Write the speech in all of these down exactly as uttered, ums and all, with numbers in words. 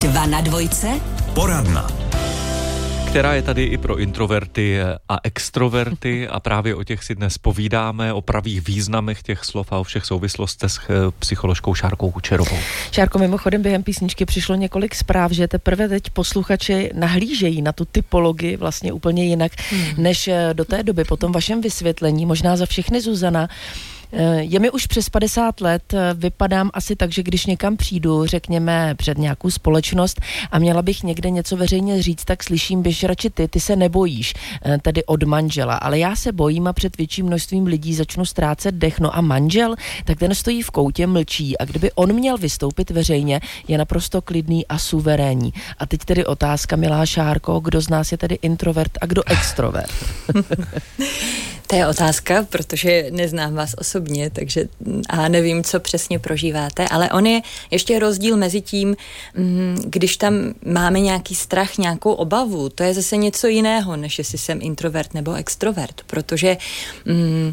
Dva na dvojce. Poradna, která je tady i pro introverty a extroverty a právě o těch si dnes povídáme, o pravých významech těch slov a o všech souvislostech s psycholožkou Šárkou Kučerovou. Šárko, mimochodem během písničky přišlo několik zpráv, že teprve teď posluchači nahlížejí na tu typologii vlastně úplně jinak, hmm. než do té doby. Po tom vašem vysvětlení, možná za všechny Zuzana, je mi už přes padesát let, vypadám asi tak, že když někam přijdu, řekněme před nějakou společnost a měla bych někde něco veřejně říct, tak slyším, běž radši ty, ty se nebojíš, tedy od manžela, ale já se bojím a před větším množstvím lidí začnu ztrácet dech. No a manžel, tak ten stojí v koutě, mlčí a kdyby on měl vystoupit veřejně, je naprosto klidný a suverénní. A teď tedy otázka, milá Šárko, kdo z nás je tedy introvert a kdo extrovert? To je otázka, protože neznám vás osobně, takže a nevím, co přesně prožíváte, ale on je ještě rozdíl mezi tím, když tam máme nějaký strach, nějakou obavu, to je zase něco jiného, než jestli jsem introvert nebo extrovert, protože mm,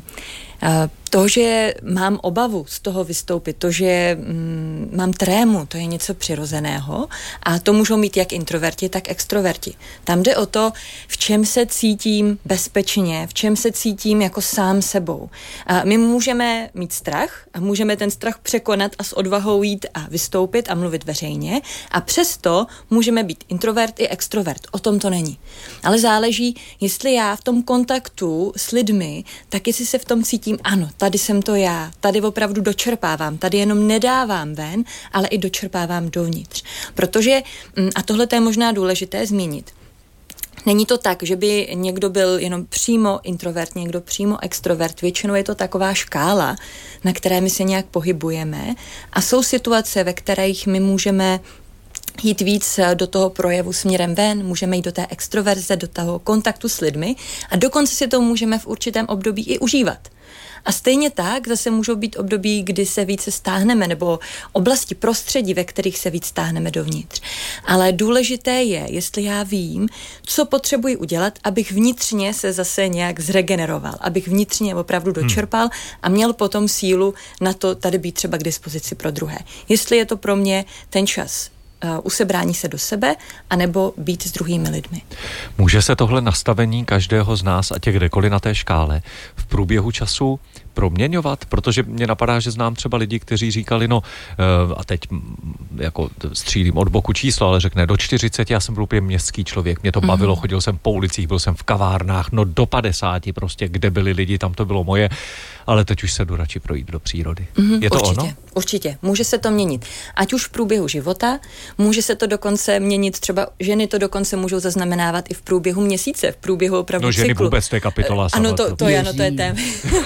to, že mám obavu z toho vystoupit, to, že mm, mám trému, to je něco přirozeného a to můžou mít jak introverti, tak extroverti. Tam jde o to, v čem se cítím bezpečně, v čem se cítím jako sám sebou. A my můžeme mít strach a můžeme ten strach překonat a s odvahou jít a vystoupit a mluvit veřejně a přesto můžeme být introvert i extrovert. O tom to není. Ale záleží, jestli já v tom kontaktu s lidmi, tak jestli se v tom cítím, ano, tady jsem to já, tady opravdu dočerpávám, tady jenom nedávám ven, ale i dočerpávám dovnitř. Protože, a tohle je možná důležité zmínit, není to tak, že by někdo byl jenom přímo introvert, někdo přímo extrovert. Většinou je to taková škála, na které my se nějak pohybujeme a jsou situace, ve kterých my můžeme jít víc do toho projevu směrem ven, můžeme jít do té extroverze, do toho kontaktu s lidmi a dokonce si to můžeme v určitém období i užívat. A stejně tak zase můžou být období, kdy se více stáhneme, nebo oblasti prostředí, ve kterých se víc stáhneme dovnitř. Ale důležité je, jestli já vím, co potřebuji udělat, abych vnitřně se zase nějak zregeneroval, abych vnitřně opravdu dočerpal a měl potom sílu na to tady být třeba k dispozici pro druhé. Jestli je to pro mě ten čas Uh, usebrání se do sebe, anebo být s druhými lidmi. Může se tohle nastavení každého z nás, ať je kdekoliv na té škále, v průběhu času proměňovat? Protože mě napadá, že znám třeba lidi, kteří říkali, no a teď jako střílím od boku číslo, ale řekne do čtyřiceti, já jsem byl úplně městský člověk, mě to mm. bavilo, chodil jsem po ulicích, byl jsem v kavárnách, no do padesáti prostě, kde byli lidi, tam to bylo moje, ale teď už se jdu radši projít do přírody. Mm, je to určitě, ono? Určitě, může se to měnit. Ať už v průběhu života, může se to dokonce měnit, třeba ženy to dokonce můžou zaznamenávat i v průběhu měsíce, v průběhu opravdu no, cyklu. ženy vůbec, to je kapitola. Ano, to, to, ano, to je téma.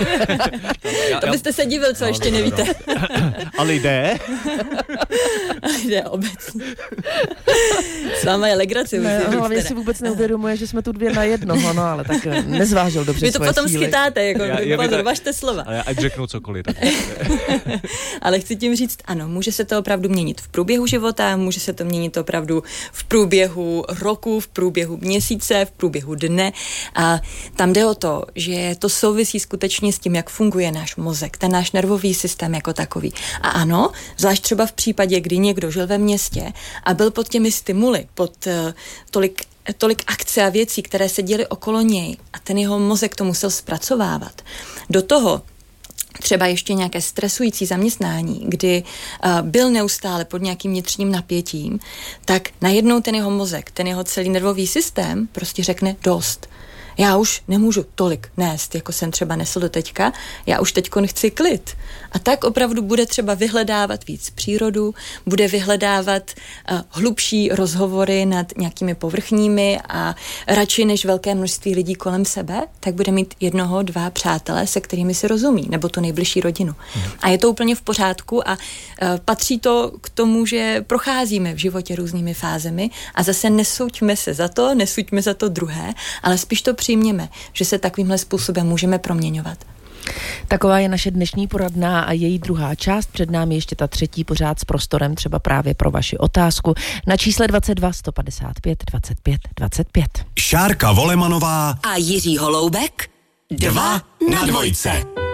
To byste se divil, co no, ještě no, nevíte. No. A lidé? A lidé obecně. S váma je legrace. Ne, hlavně si vůbec neuvědomuje, že jsme tu dvě na jednoho, no, ale tak nezvážil dobře vy to svoje potom síly. Schytáte, jako já, pozor, ta... važte slova. Ale ať řeknu cokoliv. Tak. Ale chci tím říct, ano, může se to opravdu měnit v průběhu života, může se to měnit opravdu v průběhu roku, v průběhu měsíce, v průběhu dne a tam jde o to, že to souvisí skutečně s tím, jak funguje náš mozek, ten náš nervový systém jako takový. A ano, zvlášť třeba v případě, kdy někdo žil ve městě a byl pod těmi stimuly, pod uh, tolik tolik akce a věcí, které se děly okolo něj a ten jeho mozek to musel zpracovávat. Do toho třeba ještě nějaké stresující zaměstnání, kdy uh, byl neustále pod nějakým vnitřním napětím, tak najednou ten jeho mozek, ten jeho celý nervový systém prostě řekne dost. Já už nemůžu tolik nést, jako jsem třeba nesl do teďka, já už teďko chci klid. A tak opravdu bude třeba vyhledávat víc přírodu, bude vyhledávat uh, hlubší rozhovory nad nějakými povrchními a radši než velké množství lidí kolem sebe, tak bude mít jednoho, dva přátelé, se kterými si rozumí, nebo tu nejbližší rodinu. Hmm. A je to úplně v pořádku a uh, patří to k tomu, že procházíme v životě různými fázemi a zase nesuďme se za to, nesuďme za to druhé, ale spíš to přijměme, že se takovýmhle způsobem můžeme proměňovat. Taková je naše dnešní poradna a její druhá část. Před námi ještě ta třetí pořád s prostorem třeba právě pro vaši otázku na čísle dvacet dva sto padesát pět dvacet pět dvacet pět. Šárka Volemanová a Jiří Holoubek. Dva na dvojce.